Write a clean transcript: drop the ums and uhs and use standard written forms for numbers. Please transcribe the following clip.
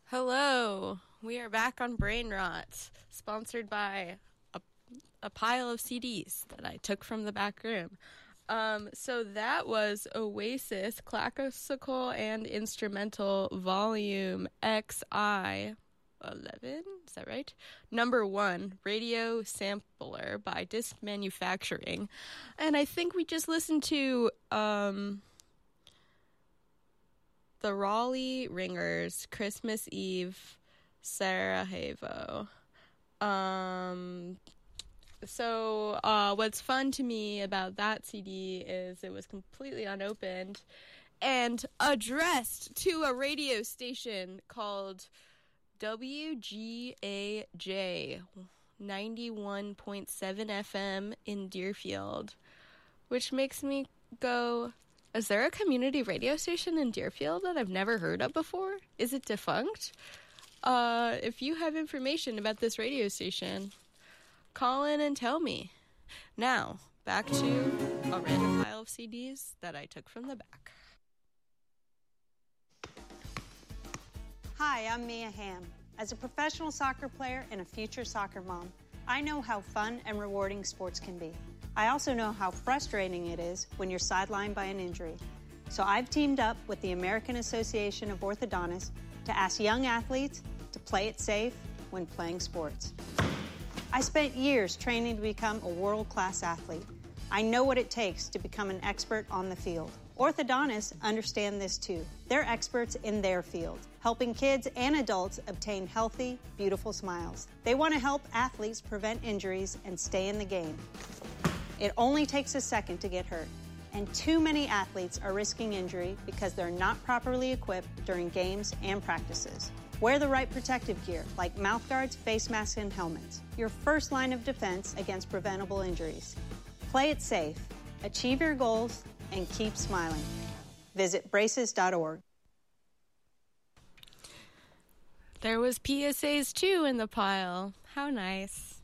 Hello, we are back on Brain Rot, sponsored by a pile of CDs that I took from the back room. So that was Oasis Classical and Instrumental Volume XI 11, is that right? Number 1, Radio Sampler by Disc Manufacturing. And I think we just listened to the Raleigh Ringers, Christmas Eve, Sarajevo. So what's fun to me about that CD is it was completely unopened and addressed to a radio station called WGAJ 91.7 FM in Deerfield, which makes me go, is there a community radio station in Deerfield that I've never heard of before? Is it defunct? If you have information about this radio station, call in and tell me. Now, back to a random pile of CDs that I took from the back. Hi, I'm Mia Hamm. As a professional soccer player and a future soccer mom, I know how fun and rewarding sports can be. I also know how frustrating it is when you're sidelined by an injury. So I've teamed up with the American Association of Orthodontists to ask young athletes to play it safe when playing sports. I spent years training to become a world-class athlete. I know what it takes to become an expert on the field. Orthodontists understand this too. They're experts in their field, helping kids and adults obtain healthy, beautiful smiles. They want to help athletes prevent injuries and stay in the game. It only takes a second to get hurt, and too many athletes are risking injury because they're not properly equipped during games and practices. Wear the right protective gear, like mouth guards, face masks, and helmets. Your first line of defense against preventable injuries. Play it safe, achieve your goals, and keep smiling. Visit braces.org. There was PSAs too in the pile. How nice.